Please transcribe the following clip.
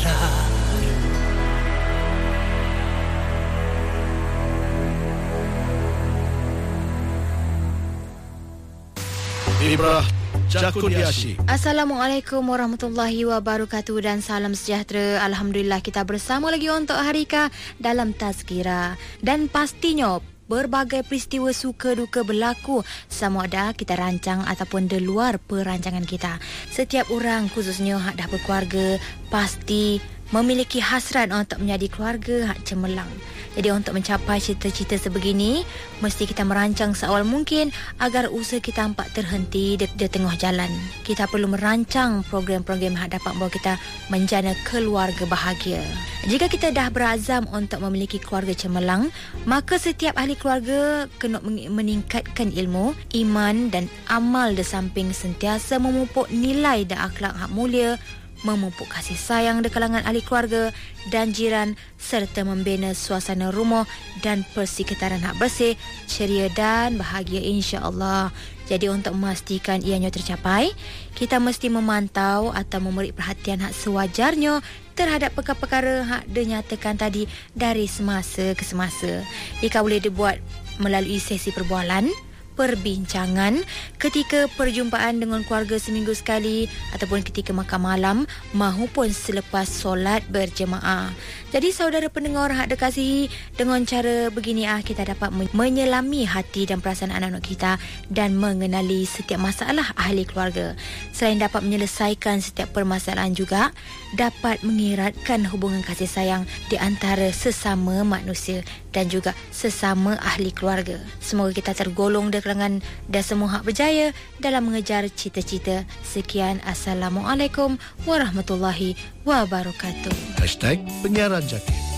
Tazkira. Ibrah Jakundiashi. Assalamualaikum warahmatullahi wabarakatuh dan salam sejahtera. Alhamdulillah kita bersama lagi untuk Harika dalam Tazkira. Dan pastinya berbagai peristiwa suka duka berlaku sama ada kita rancang ataupun di luar perancangan kita. Setiap orang khususnya hak dah berkeluarga pasti memiliki hasrat untuk menjadi keluarga hak cemerlang. Jadi untuk mencapai cita-cita sebegini, mesti kita merancang seawal mungkin agar usaha kita nampak terhenti di tengah jalan. Kita perlu merancang program-program yang dapat membawa kita menjana keluarga bahagia. Jika kita dah berazam untuk memiliki keluarga cemerlang, maka setiap ahli keluarga kena meningkatkan ilmu, iman dan amal di samping sentiasa memupuk nilai dan akhlak hak mulia, memupuk kasih sayang di kalangan ahli keluarga dan jiran serta membina suasana rumah dan persekitaran hak bersih, ceria dan bahagia insya-Allah. Jadi untuk memastikan ianya tercapai, kita mesti memantau atau memberi perhatian hak sewajarnya terhadap perkara-perkara hak dinyatakan tadi dari semasa ke semasa. Jika boleh dibuat melalui sesi perbualan, perbincangan, ketika perjumpaan dengan keluarga seminggu sekali ataupun ketika makan malam mahupun selepas solat berjemaah. Jadi saudara pendengar hak dikasihi, dengan cara begini kita dapat menyelami hati dan perasaan anak-anak kita dan mengenali setiap masalah ahli keluarga. Selain dapat menyelesaikan setiap permasalahan juga dapat mengeratkan hubungan kasih sayang di antara sesama manusia dan juga sesama ahli keluarga. Semoga kita tergolong di kalangan dan semua hak berjaya dalam mengejar cita-cita. Sekian, Assalamualaikum warahmatullahi wabarakatuh. #penyiaran Jakir.